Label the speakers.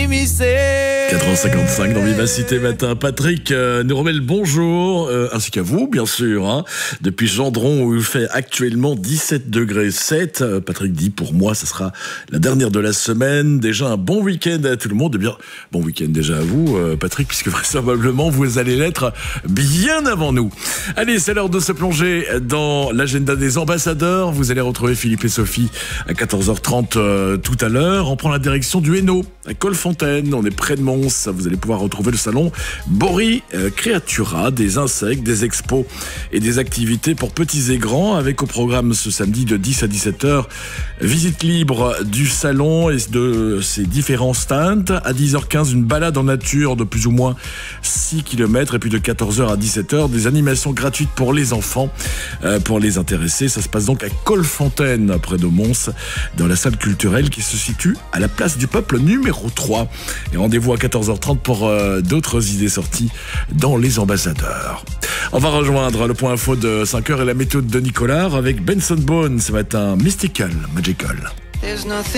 Speaker 1: 4h55 dans Vivacité Matin. Patrick nous remet le bonjour, ainsi qu'à vous, bien sûr. Hein, depuis Gendron, où il fait actuellement 17 degrés 7. Patrick dit, pour moi, ça sera la dernière de la semaine. Déjà un bon week-end à tout le monde. Eh bien, bon week-end déjà à vous, Patrick, puisque vraisemblablement, vous allez l'être bien avant nous. Allez, c'est l'heure de se plonger dans l'agenda des ambassadeurs. Vous allez retrouver Philippe et Sophie à 14h30 tout à l'heure. On prend la direction du Hainaut, à Colfontaine. On est près de Mons. Vous allez pouvoir retrouver le salon Bori Creatura, des insectes, des expos et des activités pour petits et grands, avec au programme ce samedi de 10 à 17h, visite libre du salon et de ses différents stands. À 10h15, une balade en nature de plus ou moins 6 km, et puis de 14h à 17h, des animations gratuites pour les enfants, pour les intéressés. Ça se passe donc à Colfontaine, près de Mons, dans la salle culturelle qui se situe à la place du Peuple numéro 3. Et rendez-vous à 14h30 pour d'autres idées sorties dans les ambassadeurs. On va rejoindre le point info de 5h et la méthode de Nicolas avec Benson Boone ce matin, Mystical, Magical.